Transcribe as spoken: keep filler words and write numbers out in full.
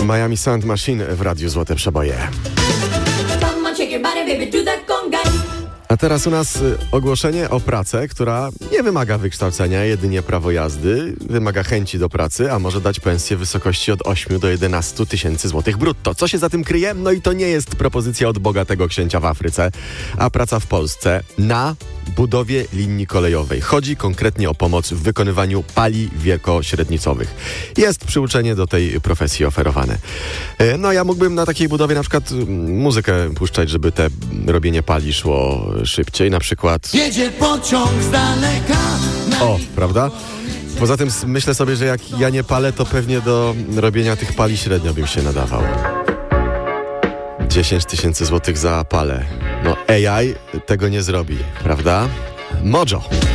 Miami Sound Machine w Radiu Złote Przeboje. A teraz u nas ogłoszenie o pracę, która nie wymaga wykształcenia, jedynie prawo jazdy, wymaga chęci do pracy, a może dać pensję w wysokości od ośmiu do jedenastu tysięcy złotych brutto. Co się za tym kryje? No i to nie jest propozycja od bogatego księcia w Afryce, a praca w Polsce na budowie linii kolejowej. Chodzi konkretnie o pomoc w wykonywaniu pali wielkośrednicowych. Jest przyuczenie do tej profesji oferowane. No ja mógłbym na takiej budowie na przykład muzykę puszczać, żeby te robienie pali szło szybciej. Na przykład... Jedzie pociąg z daleka. O, prawda? Poza tym myślę sobie, że jak ja nie palę, to pewnie do robienia tych pali średnio bym się nadawał. dziesięć tysięcy złotych za palę. No A I tego nie zrobi, prawda? Mojo.